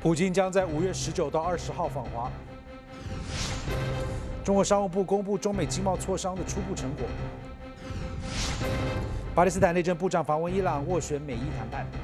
普京将在5月19到20号访华。中国商务部公布中美经贸磋商的初步成果。巴勒斯坦内政部长访问伊朗，斡旋美伊谈判。